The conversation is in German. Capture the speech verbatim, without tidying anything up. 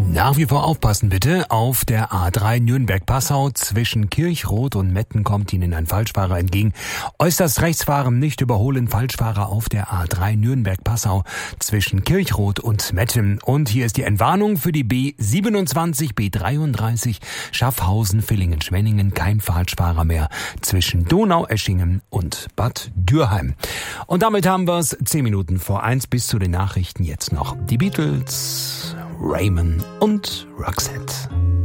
Nach wie vor aufpassen bitte. Auf der A drei Nürnberg-Passau zwischen Kirchroth und Metten kommt Ihnen ein Falschfahrer entgegen. Äußerst rechts fahren, nicht überholen. Falschfahrer auf der A drei Nürnberg-Passau zwischen Kirchroth und Metten. Und hier ist die Entwarnung für die B siebenundzwanzig, B dreiunddreißig Schaffhausen-Villingen-Schwenningen. Kein Falschfahrer mehr zwischen Donaueschingen und Bad Dürheim. Und damit haben wir es zehn Minuten vor eins bis zu den Nachrichten. Jetzt noch die Beatles, Raymond und Roxette.